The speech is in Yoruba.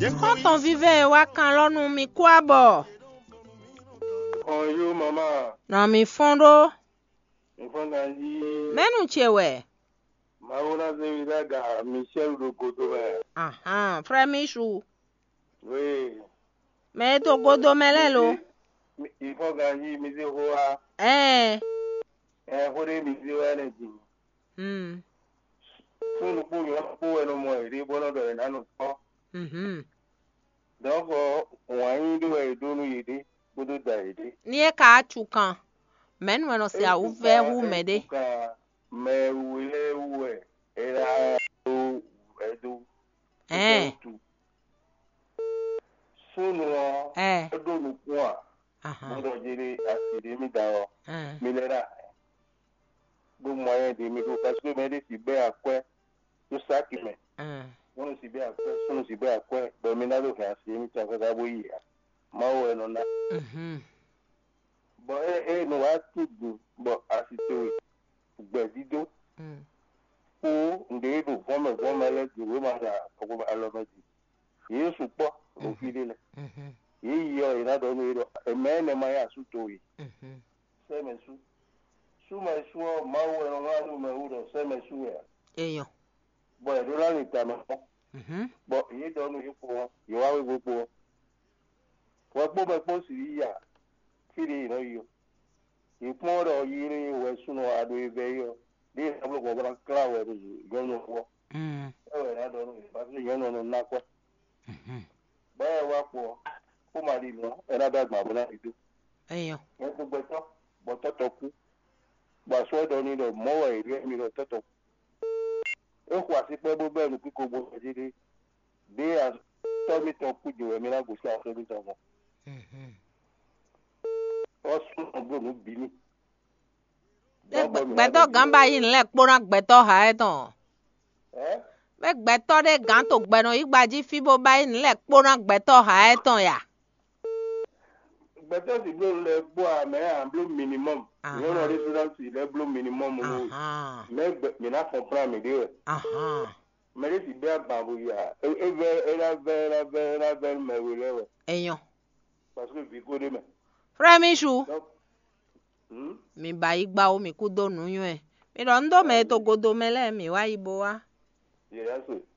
Quand on vivait wa kan lonu mi kwa bo. Yo mama. Na mi fondo. Mfanga yi. Menu chewe. Maona zevida ga Michel Rokoto ba. Aha, frère Oui. Mais to godo melelo. Mfanga yi mizi hoa. Hore mizi wa neji. Sunu ku yo ku eno mo ri bono do na no ko. Donc wa yi do e do nu yidi bodo da yidi. Ni e ka chukan. Men weno se a ouvert ou mede. Me wile uwe. Era do edu. Sunu edo nu kwa. Bodo jere asiri mi da o. Milera. Do moyen de mi do parce que me de si be akwe. Do saki me. Wono si be akwe, sunu si be akwe. Do mi na do ka asiri mi ta ka bo yi. Ma wo no na. Bo no wa tudu bo asito gbedido. Ko nde do fome le di we ma da ko alomeji. Yesu po o fidele. Iyo ina do mi do emene ma ya suto yi. Semesu. Suma suo ma wo no ma no me uro semesu ya. Eyo. Bo e do la ni ta no. Bo yi do no yipo yo wa we gbogbo. Wo gbo me po si ya. Firi no yo. Ipon ro yiri we suno ado ibe yo. Di ablo ko bran klawe do yo no wo. E na do no ba si yo no na ko. Ba e wa po. Ko ma ri no e na dagba bo na ido. Eyo. E ko gbeto, bo toto ku. Ba so do ni do mo wa ire mi do toto. E ko asi pe bo be nu ki ko bo jide. Be as to mi to ku jo e mi na go sa so bi to mo. O sun go nu bi ni. Gbeto gamba yin le kpona gbeto ha eton. Be gbeto de gan to gbeno igbaji fibo ba yin le kpona gbeto ha eton ya. Gbeto si blo le bo a me an blo minimum. Yo no restaurant si le blo minimum wo. Me na comprend me de. Me de si be ba bo ya. Era me we le. Eyo. Parce que vi ko de me. Frère Michou. Mi ba igba o mi ku do nu yun e. Mi do ndo me to godo mele mi wa ibo wa. Yes.